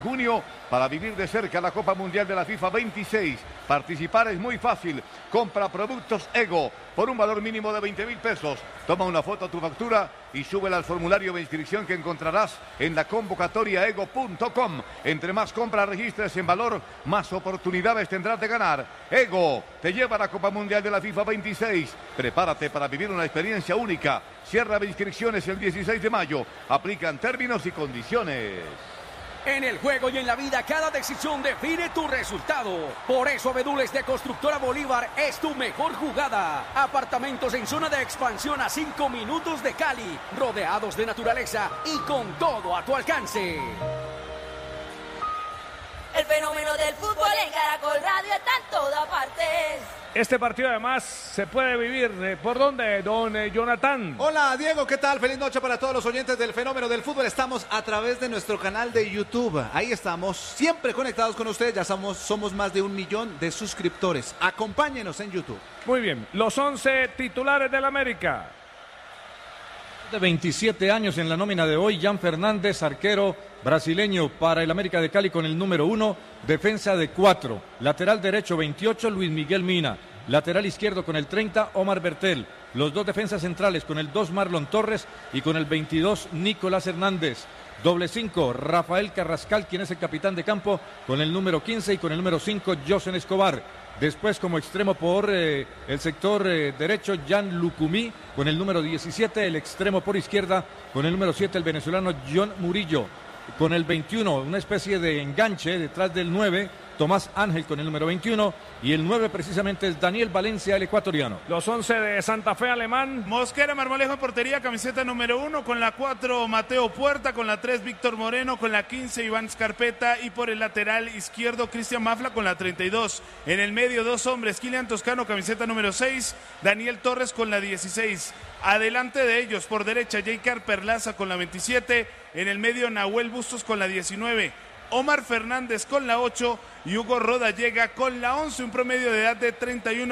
junio para vivir de cerca la Copa Mundial de la FIFA 26. Participar es muy fácil. Compra productos Ego por un valor mínimo de 20.000 pesos. Toma una foto a tu factura y súbela al formulario de inscripción que encontrarás en la convocatoria ego.com. Entre más compras registres en valor, más oportunidades tendrás de ganar. Ego te lleva a la Copa Mundial de la FIFA 26. Prepárate para vivir una experiencia única. Cierra de inscripciones el 16 de mayo. Aplican términos y condiciones. En el juego y en la vida, cada decisión define tu resultado. Por eso, Abedules de Constructora Bolívar es tu mejor jugada. Apartamentos en zona de expansión a 5 minutos de Cali, rodeados de naturaleza y con todo a tu alcance. El fenómeno del fútbol en Caracol Radio está en todas partes. Este partido además se puede vivir. ¿Por dónde, don Jonathan? Hola, Diego, ¿qué tal? Feliz noche para todos los oyentes del fenómeno del fútbol. Estamos a través de nuestro canal de YouTube. Ahí estamos, siempre conectados con ustedes. Ya somos más de 1 millón de suscriptores. Acompáñenos en YouTube. Muy bien, los 11 titulares del América. De 27 años en la nómina de hoy, Jan Fernández, arquero brasileño para el América de Cali con el número 1, defensa de 4, lateral derecho 28, Luis Miguel Mina, lateral izquierdo con el 30, Omar Bertel, los dos defensas centrales con el 2, Marlon Torres y con el 22, Nicolás Hernández. Doble 5, Rafael Carrascal, quien es el capitán de campo, con el número 15 y con el número 5, Josen Escobar. Después como extremo por el sector derecho, Jan Lucumí, con el número 17, el extremo por izquierda, con el número 7, el venezolano John Murillo. Con el 21, una especie de enganche detrás del 9, Tomás Ángel con el número 21 y el 9 precisamente es Daniel Valencia, el ecuatoriano. Los 11 de Santa Fe, Alemán. Mosquera Marmolejo en portería, camiseta número 1, con la 4 Mateo Puerta, con la 3 Víctor Moreno, con la 15 Iván Scarpeta y por el lateral izquierdo Cristian Mafla con la 32. En el medio 2 hombres, Kilian Toscano, camiseta número 6, Daniel Torres con la 16. Adelante de ellos, por derecha, Jaycar Perlaza con la 27, en el medio Nahuel Bustos con la 19. Omar Fernández con la 8 y Hugo Rodallega con la 11, un promedio de edad de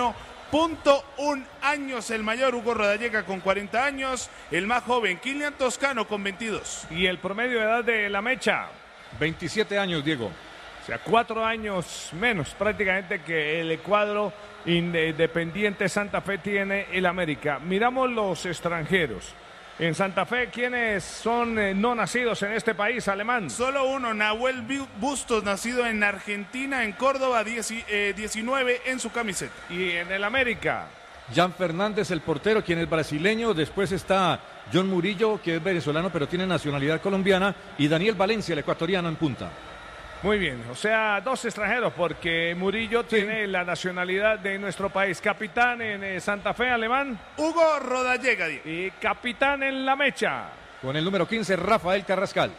31.1 años. El mayor Hugo Rodallega con 40 años, el más joven Kilian Toscano con 22. ¿Y el promedio de edad de la mecha? 27 años, Diego. O sea, 4 años menos prácticamente que el cuadro independiente Santa Fe tiene el América. Miramos los extranjeros. En Santa Fe, ¿quiénes son no nacidos en este país, Alemán? Solo uno, Nahuel Bustos, nacido en Argentina, en Córdoba, 19 en su camiseta. ¿Y en el América? Jan Fernández, el portero, quien es brasileño. Después está John Murillo, que es venezolano, pero tiene nacionalidad colombiana. Y Daniel Valencia, el ecuatoriano, en punta. Muy bien, o sea, 2 extranjeros, porque Murillo tiene la nacionalidad de nuestro país. Capitán en Santa Fe, Alemán. Hugo Rodallega. Y capitán en la mecha. Con el número 15, Rafael Carrascal.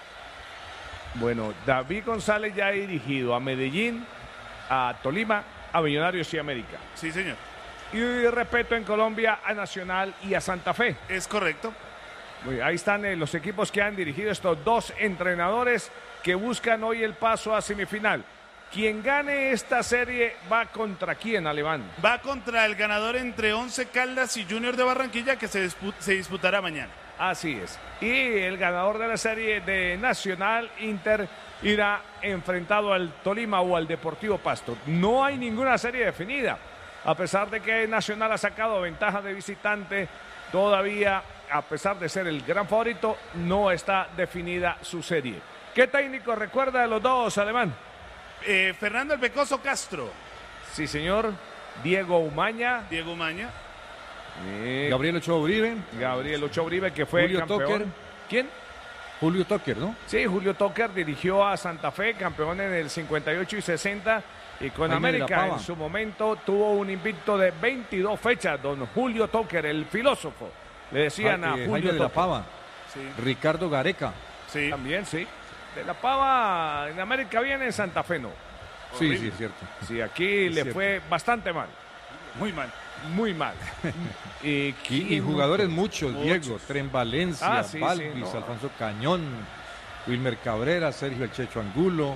Bueno, David González ya ha dirigido a Medellín, a Tolima, a Millonarios y América. Sí, señor. Y respeto en Colombia a Nacional y a Santa Fe. Es correcto. Ahí están los equipos que han dirigido estos 2 entrenadores que buscan hoy el paso a semifinal. Quien gane esta serie va contra quién, Alemán. Va contra el ganador entre Once Caldas y Junior de Barranquilla, que se disputará mañana. Así es. Y el ganador de la serie de Nacional Inter irá enfrentado al Tolima o al Deportivo Pasto. No hay ninguna serie definida. A pesar de que Nacional ha sacado ventaja de visitante, todavía, a pesar de ser el gran favorito, no está definida su serie. ¿Qué técnico recuerda de los 2, Alemán? Fernando El Pecoso Castro. Sí, señor. Diego Umaña. Gabriel Ochoa Uribe. Gabriel Ochoa Uribe, que fue Julio campeón. Tucker. ¿Quién? Julio Tucker, ¿no? Sí, Julio Tucker dirigió a Santa Fe, campeón en el 58 y 60. Y con América en su momento tuvo un invicto de 22 fechas. Don Julio Tucker, el filósofo. Le decían a Julio Jaime de la Pava. Sí. Ricardo Gareca. Sí. También, sí. De la Pava en América viene, en Santa Fe no. Sí, sí, es cierto. Sí, aquí le fue bastante mal. Muy mal. Muy mal. Y jugadores muchos, Diego, Tren Valencia, Balvis, Alfonso Cañón, Wilmer Cabrera, Sergio El Checho Angulo,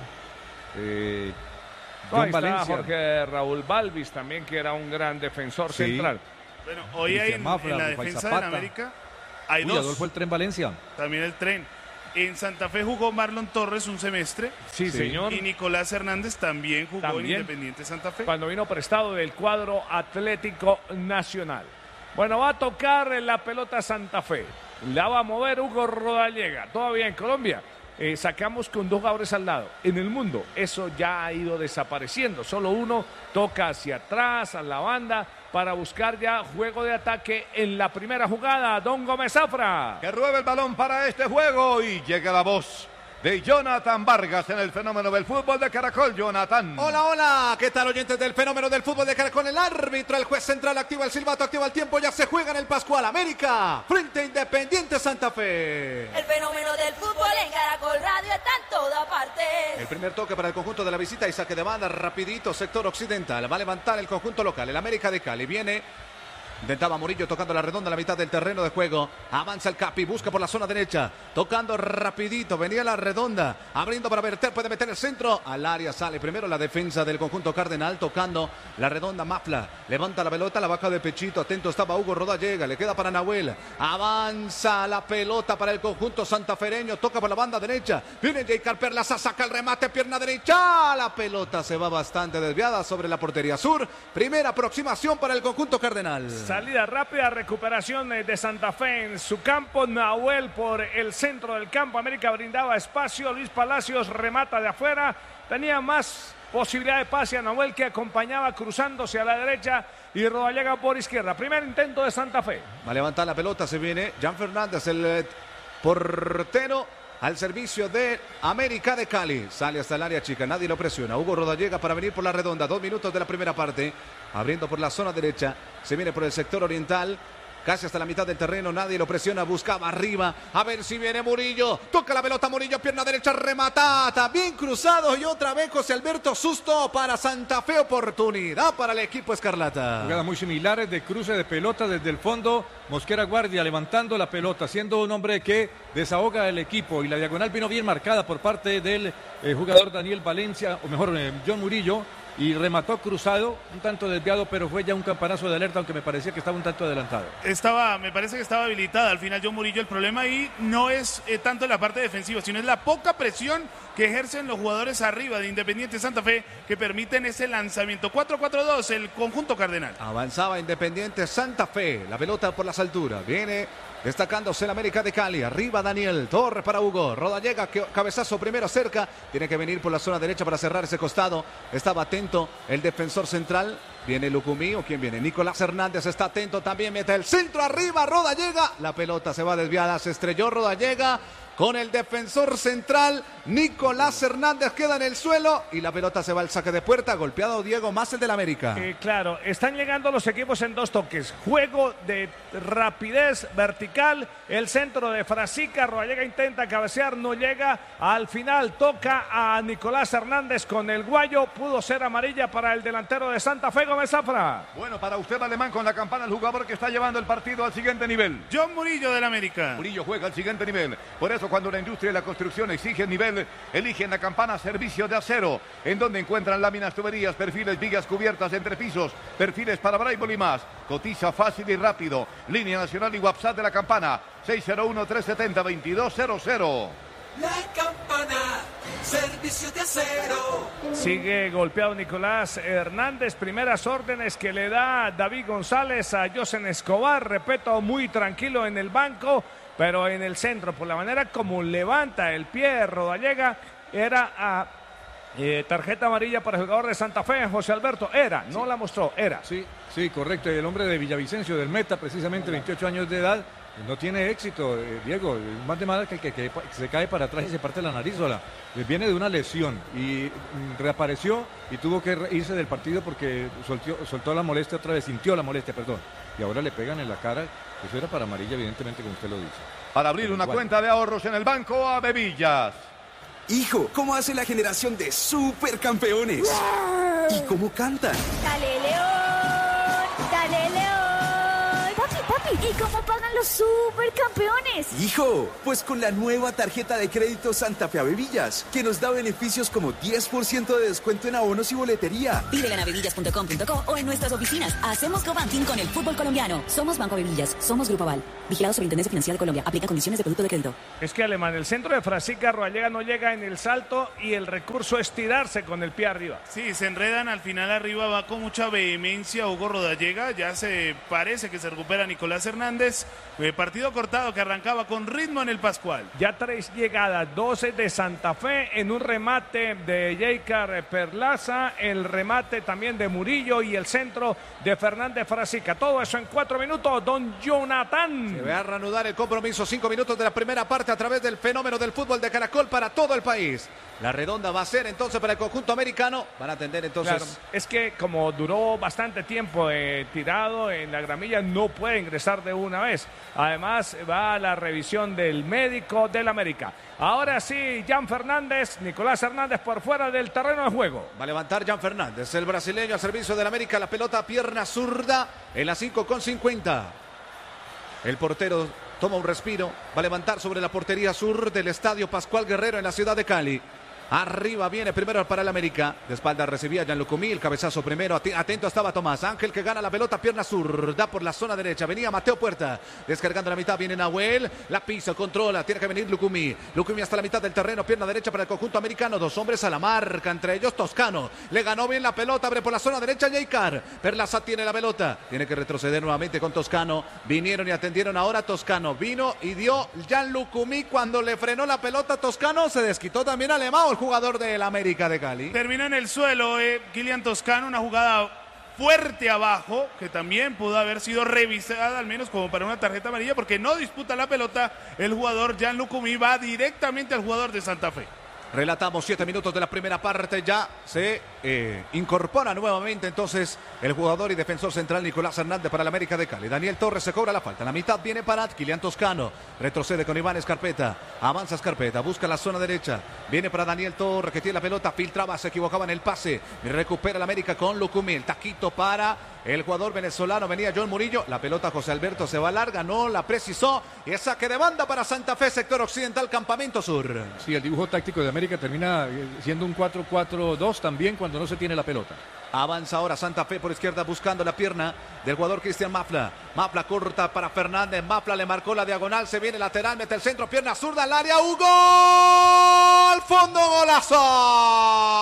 John Valencia. Jorge Raúl Balvis también, que era un gran defensor central. Bueno, hoy hay en la defensa de América hay 2. Adolfo el Tren Valencia. También el Tren. En Santa Fe jugó Marlon Torres un semestre. Sí, señor. Y Nicolás Hernández también jugó en Independiente Santa Fe. Cuando vino prestado del cuadro Atlético Nacional. Bueno, va a tocar la pelota Santa Fe. La va a mover Hugo Rodallega. Todavía en Colombia. Sacamos con 2 jugadores al lado. En el mundo eso ya ha ido desapareciendo. Solo uno toca hacia atrás, a la banda, para buscar ya juego de ataque en la primera jugada. Don Gómez Zafra. Que ruebe el balón para este juego y llega la voz de Jonathan Vargas en el fenómeno del fútbol de Caracol. Jonathan. Hola, hola, ¿qué tal, oyentes del fenómeno del fútbol de Caracol? El árbitro, el juez central, activa el silbato, activa el tiempo, ya se juega en el Pascual. América frente a Independiente Santa Fe. El fenómeno del fútbol en Caracol Radio está en toda parte. El primer toque para el conjunto de la visita y saque de banda rapidito, sector occidental. Va a levantar el conjunto local, el América de Cali. Intentaba Murillo tocando la redonda a la mitad del terreno de juego. Avanza el Capi, busca por la zona derecha. Tocando rapidito, venía la redonda. Abriendo para verter, puede meter el centro. Al área sale primero la defensa del conjunto cardenal. Tocando la redonda Mafla. Levanta la pelota, la baja de pechito. Atento estaba Hugo Rodallega, le queda para Nahuel. Avanza la pelota para el conjunto santafereño. Toca por la banda derecha. Viene Jay Perlaza, saca el remate, pierna derecha. La pelota se va bastante desviada sobre la portería sur. Primera aproximación para el conjunto cardenal. Salida rápida, recuperación de Santa Fe en su campo. Nahuel por el centro del campo. América brindaba espacio. Luis Palacios remata de afuera. Tenía más posibilidad de pase a Nahuel, que acompañaba cruzándose a la derecha, y Rodallega por izquierda. Primer intento de Santa Fe. Va a levantar la pelota, se viene Jan Fernández, el portero al servicio de América de Cali. Sale hasta el área chica, nadie lo presiona. Hugo Rodallega para venir por la redonda. 2 minutos de la primera parte. Abriendo por la zona derecha. Se viene por el sector oriental. Casi hasta la mitad del terreno, nadie lo presiona, buscaba arriba, a ver si viene Murillo, toca la pelota Murillo, pierna derecha, rematada, bien cruzado y otra vez José Alberto, susto para Santa Fe, oportunidad para el equipo escarlata. Jugadas muy similares de cruce de pelota desde el fondo, Mosquera Guardia levantando la pelota, siendo un hombre que desahoga el equipo, y la diagonal vino bien marcada por parte del jugador Daniel Valencia, o mejor John Murillo, y remató cruzado, un tanto desviado, pero fue ya un campanazo de alerta, aunque me parecía que estaba un tanto adelantado. Me parece que estaba habilitada al final John Murillo. El problema ahí no es tanto en la parte defensiva, sino es la poca presión que ejercen los jugadores arriba de Independiente Santa Fe, que permiten ese lanzamiento. 4-4-2 el conjunto cardenal. Avanzaba Independiente Santa Fe, la pelota por las alturas, viene destacándose el América de Cali, arriba Daniel, Torre para Hugo, Rodallega, cabezazo primero cerca, tiene que venir por la zona derecha para cerrar ese costado, estaba atento el defensor central, viene Lucumí, o quién viene, Nicolás Hernández está atento también, mete el centro arriba, Rodallega, la pelota se va desviada, se estrelló Rodallega con el defensor central, Nicolás Hernández queda en el suelo y la pelota se va al saque de puerta, golpeado Diego Más, el del América. Claro, están llegando los equipos en 2 toques, juego de rapidez vertical, el centro de Frasica, Rodallega intenta cabecear, no llega, al final toca a Nicolás Hernández con el guayo, pudo ser amarilla para el delantero de Santa Fe, Gómez Zafra. Bueno, para usted alemán con la campana, el jugador que está llevando el partido al siguiente nivel. John Murillo del América. Murillo juega al siguiente nivel, por eso cuando la industria y la construcción exigen nivel, eligen la campana servicio de acero, en donde encuentran láminas, tuberías, perfiles, vigas cubiertas, entrepisos, perfiles para braille y más. Cotiza fácil y rápido. Línea nacional y WhatsApp de la campana 601-370-2200. La campana, servicio de acero. Sigue golpeado Nicolás Hernández. Primeras órdenes que le da David González a Josen Escobar. Repito, muy tranquilo en el banco, pero en el centro, por la manera como levanta el pie Rodallega, era tarjeta amarilla para el jugador de Santa Fe, José Alberto. No la mostró, era. Sí, correcto. El hombre de Villavicencio, del Meta, precisamente 28 años de edad. No tiene éxito, Diego, más de mal que se cae para atrás y se parte la nariz sola. Viene de una lesión y reapareció y tuvo que irse del partido porque soltó la molestia otra vez, sintió la molestia, perdón. Y ahora le pegan en la cara. Eso era para amarilla, evidentemente, como usted lo dice. Para abrir una cuenta de ahorros en el banco, a Bebillas. Hijo, ¿cómo hace la generación de supercampeones? ¿Y cómo cantan? Dale León, dale León. Papi, ¿y cómo pagan los supercampeones? Hijo, pues con la nueva tarjeta de crédito Santa Fe Avevillas, que nos da beneficios como 10% de descuento en abonos y boletería. Pídela en avevillas.com.co o en nuestras oficinas. Hacemos cobanking con el fútbol colombiano. Somos Banco Avevillas, somos Grupo Aval. Vigilado Superintendencia Financiera de Colombia. Aplica condiciones de producto de crédito. Es que Alemán, el centro de Frasica Roallega no llega en el salto y el recurso es tirarse con el pie arriba. Sí, se enredan al final arriba, va con mucha vehemencia Hugo Rodallega, ya se parece que se recupera Nicolás Hernández. Partido cortado que arrancaba con ritmo en el Pascual. Ya 3 llegadas, 12 de Santa Fe en un remate de Jeicar Perlaza, el remate también de Murillo y el centro de Fernández Frasica. Todo eso en 4 minutos, don Jonathan. Se va a reanudar el compromiso, 5 minutos de la primera parte a través del fenómeno del fútbol de Caracol para todo el país. La redonda va a ser entonces para el conjunto americano. Van a atender entonces. Claro, es que como duró bastante tiempo tirado en la gramilla, no puede ingresar de una vez. Además, va a la revisión del médico del América. Ahora sí, Jan Fernández, Nicolás Hernández por fuera del terreno de juego. Va a levantar Jan Fernández, el brasileño al servicio del América. La pelota, pierna zurda en la 5:50. El portero toma un respiro. Va a levantar sobre la portería sur del estadio Pascual Guerrero en la ciudad de Cali. Arriba viene primero para el América. De espalda recibía Gianlucumí, el cabezazo primero. Atento estaba Tomás Ángel que gana la pelota, pierna zurda por la zona derecha. Venía Mateo Puerta, descargando la mitad. Viene Nahuel, la pisa, controla. Tiene que venir Lucumí. Lucumí hasta la mitad del terreno, pierna derecha para el conjunto americano. 2 hombres a la marca, entre ellos Toscano. Le ganó bien la pelota, abre por la zona derecha Jeicar. Perlaza tiene la pelota. Tiene que retroceder nuevamente con Toscano. Vinieron y atendieron ahora Toscano. Vino y dio Gianlucumí cuando le frenó la pelota Toscano. Se desquitó también Alemão, el jugador del América de Cali. Terminó en el suelo Kylian Toscano, una jugada fuerte abajo, que también pudo haber sido revisada, al menos como para una tarjeta amarilla, porque no disputa la pelota el jugador Gianlucumí, va directamente al jugador de Santa Fe. Relatamos 7 minutos de la primera parte, ya se incorpora nuevamente entonces el jugador y defensor central Nicolás Hernández para el América de Cali. Daniel Torres se cobra la falta, en la mitad viene para Kylian Toscano, retrocede con Iván Escarpeta, avanza Escarpeta, busca la zona derecha, viene para Daniel Torres que tiene la pelota, filtraba, se equivocaba en el pase, recupera el América con Lucumí, el taquito para el jugador venezolano, venía John Murillo, la pelota José Alberto se va larga, no la precisó, y es saque de banda para Santa Fe, sector occidental, campamento sur. Sí, el dibujo táctico de América termina siendo un 4-4-2 también cuando no se tiene la pelota. Avanza ahora Santa Fe por izquierda buscando la pierna del jugador Cristian Mafla. Mafla corta para Fernández, Mafla le marcó la diagonal, se viene lateral, mete el centro, pierna zurda al área, ¡Hugo! ¡Al fondo, golazo!